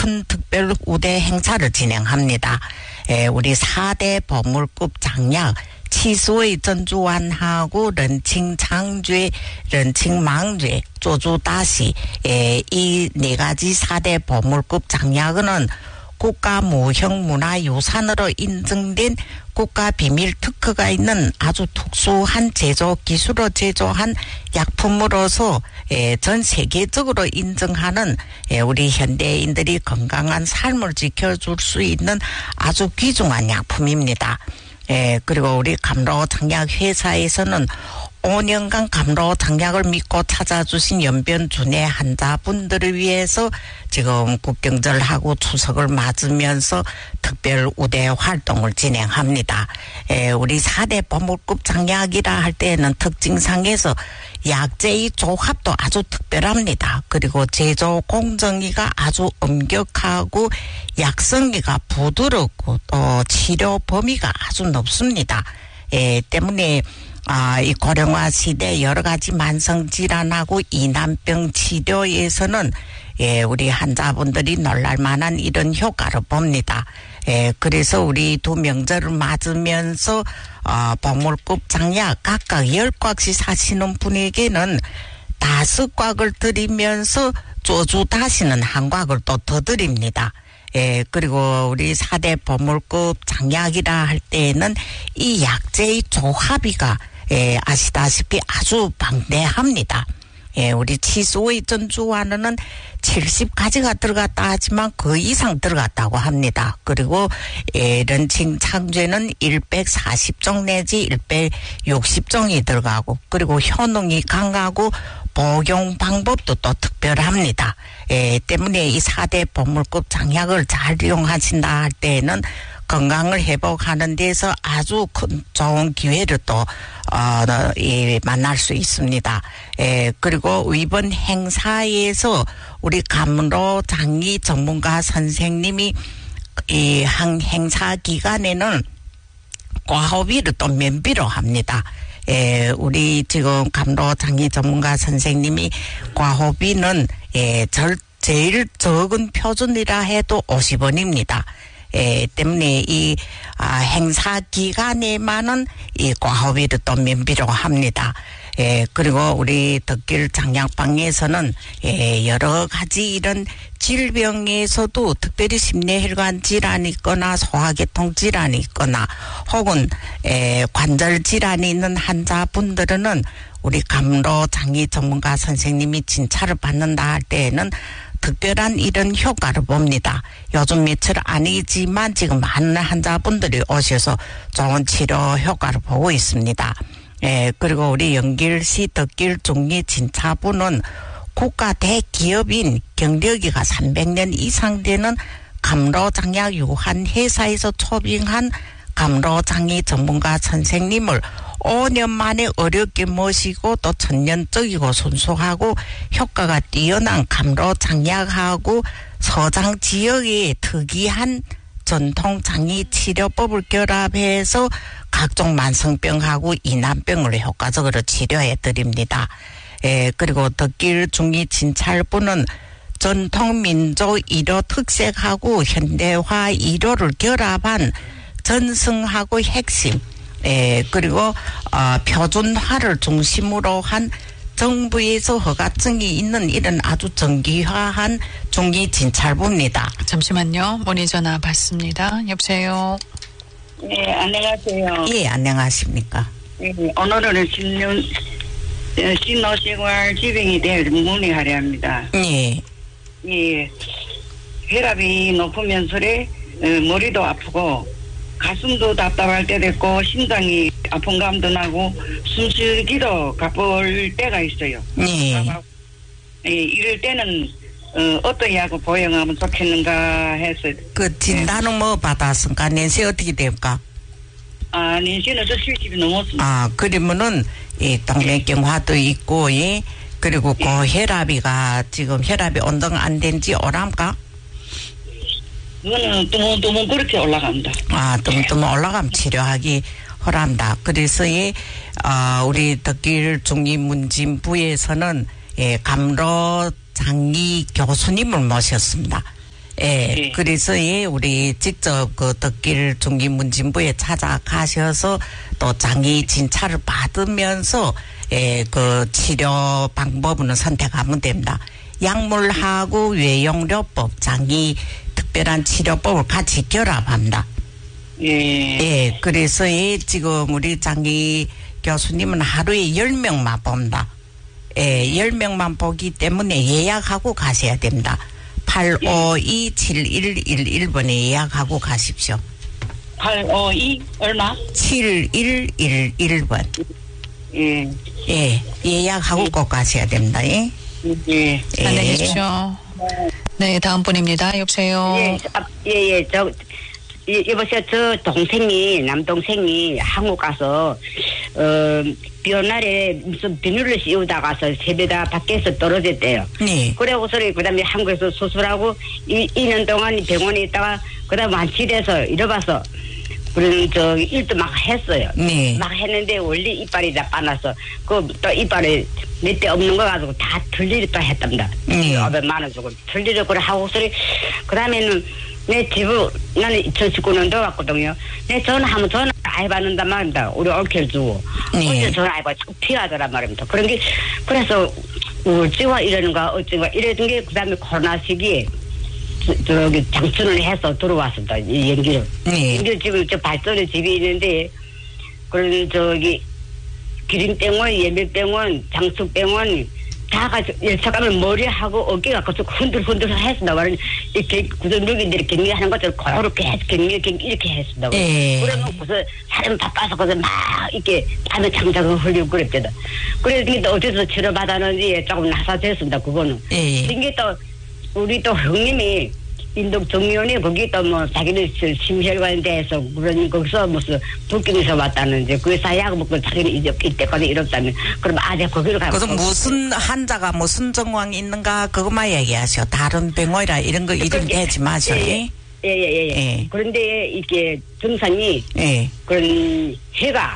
큰 특별 우대 행사를 진행합니다. 우리 4대 보물급 장약 치수의 전주완하고 런칭 창죄, 런칭 망죄, 조주 다시 이 네 가지 4대 보물급 장약은 국가 무형 문화유산으로 인증된 국가 비밀 특허가 있는 아주 특수한 제조 기술로 제조한 약품으로서 전 세계적으로 인정하는 우리 현대인들이 건강한 삶을 지켜줄 수 있는 아주 귀중한 약품입니다. 그리고 우리 감로 장약 회사에서는 5년간 감로 장약을 믿고 찾아주신 연변준의 환자분들을 위해서 지금 국경절하고 추석을 맞으면서 특별 우대 활동을 진행합니다. 우리 4대 보물급 장약이라 할 때에는 특징상에서 약재의 조합도 아주 특별합니다. 그리고 제조 공정위가 아주 엄격하고 약성미가 부드럽고 또 치료 범위가 아주 높습니다. 때문에 이 고령화 시대 여러 가지 만성 질환하고 이난병 치료에서는 우리 환자분들이 놀랄만한 이런 효과를 봅니다. 그래서 우리 두 명절을 맞으면서 보물급 장약 각각 10곽씩 사시는 분에게는 5곽을 드리면서 조주 다시는 한 곽을 또 더 드립니다. 그리고 우리 4대 보물급 장약이라 할 때에는 이 약재의 조합이가 아시다시피 아주 방대합니다. 우리 치수의 전주완은 70가지가 들어갔다 하지만 그 이상 들어갔다고 합니다. 그리고 런칭 창죄는 140종 내지 160종이 들어가고 그리고 효능이 강하고 복용 방법도 또 특별합니다. 때문에 이 4대 보물급 장약을 잘 이용하신다 할 때에는 건강을 회복하는 데서 아주 큰 좋은 기회를 또 만날 수 있습니다. 그리고 이번 행사에서 우리 감로 장의 전문가 선생님이 이 행사 기간에는 과호비를 또 면비로 합니다. 우리 지금 감로 장의 전문가 선생님이 과호비는 제일 적은 표준이라 해도 50원입니다. 때문에 이 행사 기간에만은 이 과호비를 또 면비로 합니다. 그리고 우리 덕길 장약방에서는 여러 가지 이런 질병에서도 특별히 심뇌혈관 질환이 있거나 소화계통 질환이 있거나 혹은 관절 질환이 있는 환자분들은 우리 감로 장의 전문가 선생님이 진찰을 받는다 할 때에는 특별한 이런 효과를 봅니다. 요즘 며칠 아니지만 지금 많은 환자분들이 오셔서 좋은 치료 효과를 보고 있습니다. 그리고 우리 연길시 덕길 중리 진차부는 국가 대기업인 경력이가 300년 이상 되는 감로장약 유한 회사에서 초빙한 감로장의 전문가 선생님을 5년 만에 어렵게 모시고 또 천년적이고 순수하고 효과가 뛰어난 감로장약하고 서장 지역의 특이한 전통 장의 치료법을 결합해서 각종 만성병하고 이난병을 효과적으로 치료해 드립니다. 그리고 덕길 중의 진찰부는 전통 민족 의료 특색하고 현대화 의료를 결합한 전승하고 핵심 그리고 표준화를 중심으로 한 정부에서 허가증이 있는 이런 아주 정기화한 중기 진찰부입니다. 잠시만요. 문의 전화 받습니다. 여보세요. 네, 안녕하세요. 예, 안녕하십니까. 네, 오늘은 신노생활 질병에 대해 문의하려 합니다. 예. 예, 혈압이 높으면서래 머리도 아프고 가슴도 답답할 때도 있고 심장이 아픈 감도 나고 숨쉬기도 가쁠 때가 있어요. 예. 이럴 때는 어떤 약을 복용하면 좋겠는가 해서. 그 진단은 뭐 받았습니까?年세 어떻게 됩니까? 년세는 저 70이 넘었습니다. 그러면은 동맥경화도 있고 그리고 고혈압이가 지금 혈압이 온등 안 된지 오랍니까? 그거는 뚜문뚜문 그렇게 올라갑니다. 뚜문뚜문 올라가면 치료하기 허란다. 그래서 우리 덕길 중리문진부에서는 감로 장의 교수님을 모셨습니다. 예. 그래서 우리 직접 그 덕길 중기문진부에 찾아가셔서 또 장의 진찰을 받으면서 그 치료 방법은 선택하면 됩니다. 약물하고 외용료법, 장의 특별한 치료법을 같이 결합합니다. 예. 그래서 지금 우리 장의 교수님은 하루에 10명만 봅니다. 10명만 보기 때문에 예약하고 가셔야 됩니다. 852-7111번에 예약하고 가십시오. 852 얼마? 7111번. 예약하고 꼭 가셔야 됩니다. 예. 안녕히 계십시오. 네, 다음 분입니다. 여보세요. 여보세요. 저 남동생이 한국 가서, 비 온 날에 무슨 비닐을 씌우다가서 세배다 밖에서 떨어졌대요. 네. 그래고서 그 다음에 한국에서 수술하고 2년 동안 병원에 있다가 그 다음 완치돼서 잃어봐서 그런 일도 막 했어요. 네. 막 했는데 원래 이빨이 다 빠나서 그 또 이빨에 몇 대 없는 거 가지고 다 틀리다 했답니다. 500만 원 주고 틀리려 그래 하고 소리 그 다음에는 내 집을 나는 저 집구는 넣어왔거든요. 내 전화하면 전화 해봤는단 말입니다. 우리 올케를 주고 어제 전화해봐 자꾸 피하더란 말입니다. 그런 게 그래서 우울증과 이러는가 어쩐가 이러던 게 그 다음에 코로나 시기에 저기 장춘을 해서 들어왔습니다. 이 연기를. 연기 지금 저 발전의 집이 있는데 그런 저기 기린병원, 예밀병원, 장수병원 다 같이 열차 가면 머리하고 어깨가 계속 흔들흔들 했습니다. 이렇게 구조력인들이 격리하는 것처럼 그렇게 격리 이렇게 했습니다. 그러면 무슨 사람 바빠서 그래서 막 이렇게 밤에 장작을 흘리고 그랬대요. 그래서 또 어디서 치료받았는지 조금 나사됐습니다. 그거는. 이게 또 우리 또 형님이 인도 정의원이 거기 또 뭐 자기는 심혈관에 대해서 그런 거기서 무슨 북경에서 왔다는지 그 사약 먹고 자기는 이때까지 이렇다면 그럼 아재 거기로 가고. 그래서 무슨 환자가 무슨 정황이 있는가 그것만 얘기하셔. 다른 병원이라 이런 거 이름 대지 마셔. 예. 그런데 이게 증상이 그런 해가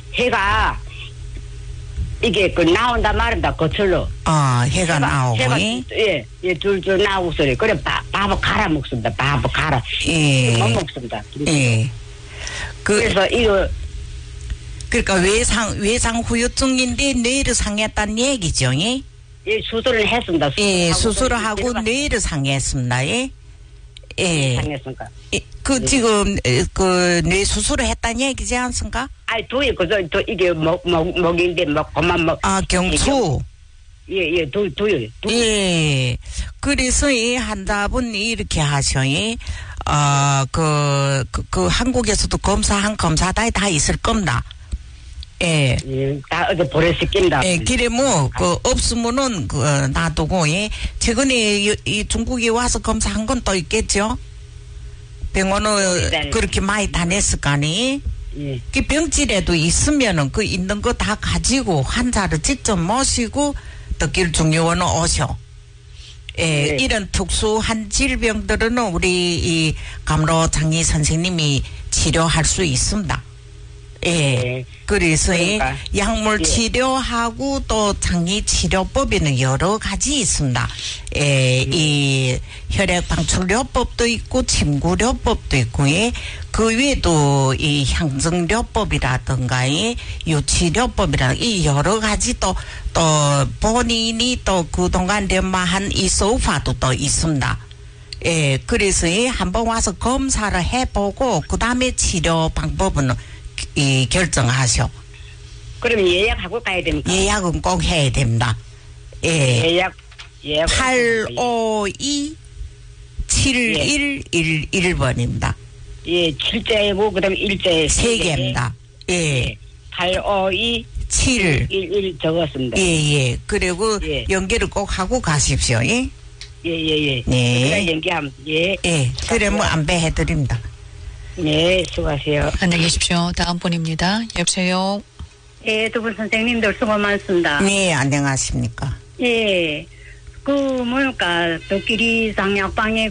이게 나온단 말입니다. 거칠로. 해가 나오고. 줄줄 나오고 소리. 그래 밥을 갈아 먹습니다. 밥을 갈아. 못 먹습니다. 그래서 이거 그러니까 외상 후유증인데 뇌를 상했다는 얘기죠. 수술을 했습니다. 수술을 하고 뇌를 상했습니다. 상했습니까? 지금 뇌 수술을 했다는 얘기지 않습니까? 도이 또 이게 목인데 그만 경추. 도요. 그래서 이 환자분이 이렇게 하셔. 한국에서도 검사다 있을 겁니다. 다 어디 보내시킨다. 길에 없으면은, 놔두고, 최근에 이 중국에 와서 검사한 건 또 있겠죠? 병원을 그렇게 많이 다녔을 거 아니? 그 병질에도 있으면은 있는 거 다 가지고 환자를 직접 모시고 덕길 중요원은 오셔. 이런 특수한 질병들은 우리 이 감로 장의 선생님이 치료할 수 있습니다. 그래서 그러니까. 약물 치료하고 또 장기 치료법에는 여러 가지 있습니다. 이 혈액 방출요법도 있고 침구요법도 있고 그 외에도 이 향정요법이라든가 유치요법이라든가 이 여러 가지 또 본인이 또 그동안 연마한 이 소파도 또 있습니다. 그래서 한번 와서 검사를 해보고 그 다음에 치료 방법은 결정하셔. 그럼 예약하고 가야 됩니까? 예약은 꼭 해야 됩니다. 예약 852-7111번입니다. 7자이고 그다음에 1자에 3개입니다. 852 711 적었습니다. 그리고 연결을 꼭 하고 가십시오. 네. 연기함. 그러면 안배해드립니다. 네, 수고하세요. 안녕히 계십시오. 다음 분입니다. 여보세요. 두 분 선생님들 수고 많습니다. 네, 안녕하십니까. 덕길이 장약방에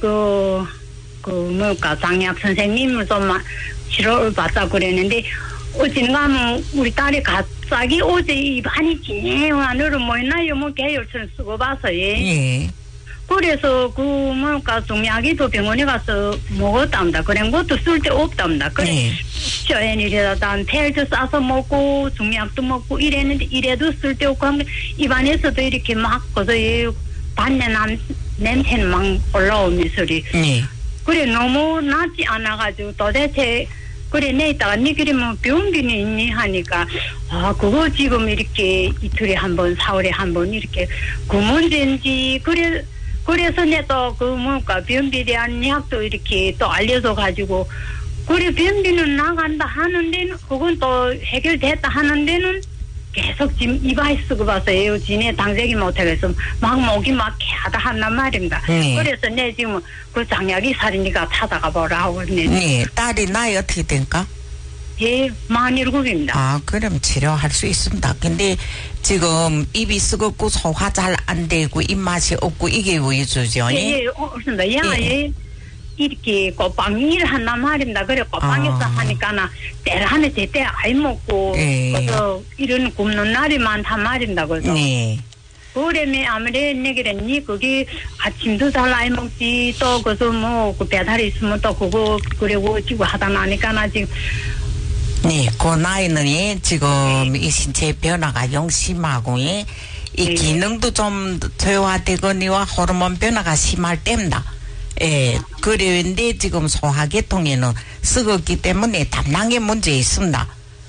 장약 선생님을 좀 치료를 받자 그랬는데, 어찌는가 하면 우리 딸이 갑자기 어제 입안이 진해요. 안으로 뭐 있나요? 뭐 개열처럼 쓰고 봐서, 그래서 그 뭐랄까 종약이도 병원에 가서 먹었답니다. 그런 것도 쓸데없답니다. 그래 저애니래다 텔도 싸서 먹고 종약도 먹고 이랬는데 이래도 쓸데없고 하면 입안에서도 이렇게 막 거저 반내 냄새는 막 올라오면서 그래 너무 낫지 않아가지고 도대체 그래 내다가 니 그러면 병균이 있니 하니까 그거 지금 이렇게 이틀에 한 번 4월에 한 번 이렇게 그 문제인지 그래서 내가 그 뭔가 변비에 대한 약도 이렇게 또 알려줘 가지고 그래 변비는 나간다 하는데 그건 또 해결됐다 하는데는 계속 지금 입안에 쓰고 봐서요. 지네 당제기 못하겠어 막 목이 막하다 한단 말입니다. 그래서 내 지금 그 장약이 살이니까 찾아가 보라 하고 네. 딸이 나이 어떻게 된가? 예, 47입니다. 그럼 치료할 수 있습니다. 근데 지금 입이 쓰겁고 소화 잘 안 되고 입맛이 없고 이게 위주죠. 예, 그렇습니다. 예. 이렇게 꽃빵일 한단 말입니다. 그래 꽃빵에서 하니까나 때를 하면 제때 아이 먹고 그래서 이런 굶는 날이 많단 말입니다. 그래서 그러면 아무래도 내게는 거기 아침도 잘 아이 먹지 또 그래서 뭐 그 배달이 있으면 또 그거 그리고 지고 하다 나니까나 지금 그 나이는 지금 이 신체 변화가 영심하고 이 기능도 좀 퇴화되거니와 호르몬 변화가 심할 때입니다. 그런데 지금 소화계통에는 썩었기 때문에 담낭에 문제 있습니다.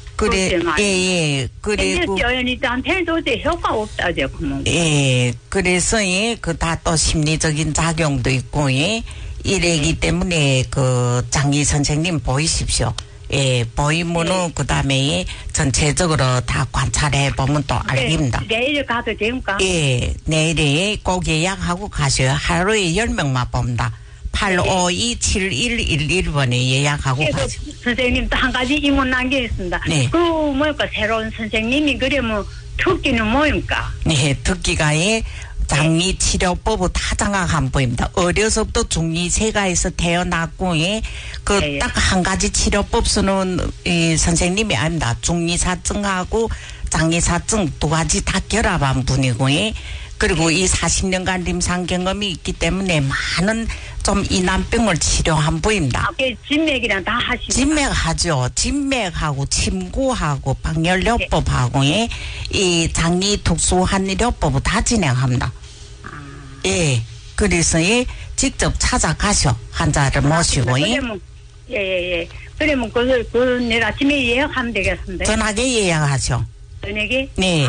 그리고 저희한테 도저히 효과 없다죠. 그래서 그 다 또 심리적인 작용도 있고 이래기 때문에 그 장의 선생님 보이십시오. 보이면은 그다음에 전체적으로 다 관찰해 보면 또 알립니다. 내일 가도 됩니까? 내일에 꼭 예약하고 가셔요. 하루에 10명만 봅니다. 852-7111번에 예약하고 가세요. 선생님 또 한 가지 의문 남겨 있습니다. 그 뭐랄까 새로운 선생님이 그러면 특기는 뭐입니까? 특기가 장리 치료법을 다 장악한 법입니다. 어려서부터 중리세가에서 태어났고 그 딱 한 가지 치료법 쓰는 선생님이 아닙니다. 중리사증하고 장리사증 두 가지 다 결합한 분이고 그리고 이 40년간 임상 경험이 있기 때문에 많은 좀 이난병을 치료한 분입니다. 진맥이랑 다 하시죠? 진맥하죠. 진맥하고 침구하고 방열요법하고 이 장리 특수한의료법을 다 진행합니다. 그래서 직접 찾아가셔 환자를 모시고. 그러면 내일 아침에 예약하면 되겠습니다. 전화기 예약하죠. 전화기?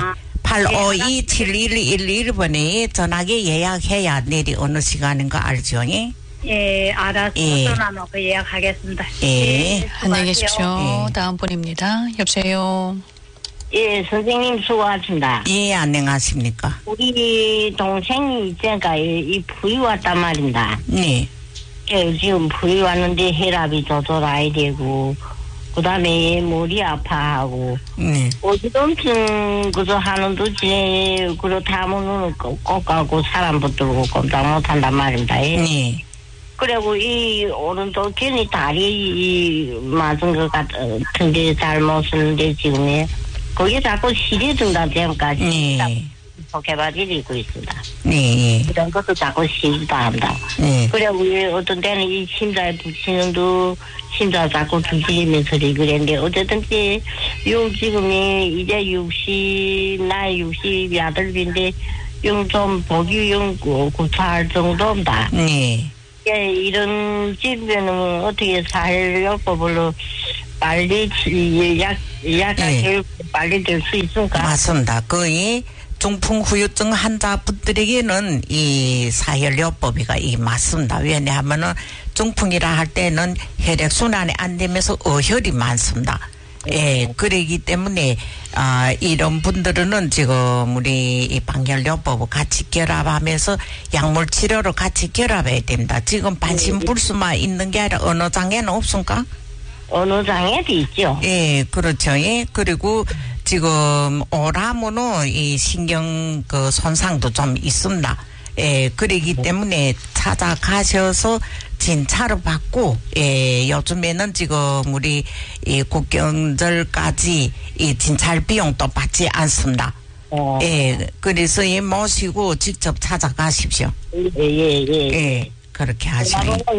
852-7111번에 전화기 예약해야 내일이 어느 시간인 거 알죠? 알았어. 전화놓고 예약하겠습니다. 안녕히 계십시오. 다음 분입니다. 여보세요. 선생님 수고하십니다. 안녕하십니까. 우리 동생이 이제가 이 불이 왔단 말입니다. 지금 불이 왔는데 혈압이 조절해야 되고 그다음에 머리 아파하고 어디든지 그저 하는 도지 그렇다면은 꼭 가고 사람 붙들고 꼼짝 못한단 말입니다. 그리고 이 오른쪽 괜히 다리 맞은 것 같은데 잘못 쓰는데 지금에 거기 자꾸 실이 든다 지금까지 포개바지를 입고 있습니다. 이런 것도 자꾸 실도 한다. 그리고 어떤 때는 이 심장에 붙이는도 심장 자꾸 두드리면서 그랬는데 어쨌든지 지금이 이제 나이 68인데 좀 보기 구차할 정도입니다. 이런 질병은 어떻게 살려법으로 빨리 빨리 될 수 있을까? 맞습니다. 거의 중풍 후유증 환자분들에게는 이 사혈요법이가 맞습니다. 왜냐하면은 중풍이라 할 때는 혈액순환이 안 되면서 어혈이 많습니다. 그러기 때문에 이런 분들은 지금 우리 이 방혈요법을 같이 결합하면서 약물 치료를 같이 결합해야 됩니다. 지금 반신불수만 있는 게 아니라 어느 장애는 없습니까? 어느 장애도 있죠. 그렇죠. 그리고 지금 오라면은 이 신경 그 손상도 좀 있습니다. 그러기 때문에 찾아가셔서 진찰을 받고, 요즘에는 지금 우리 이 국경절까지 이 진찰 비용도 받지 않습니다. 예, 그래서 이 모시고 직접 찾아가십시오. 예. 예, 그렇게 하시면.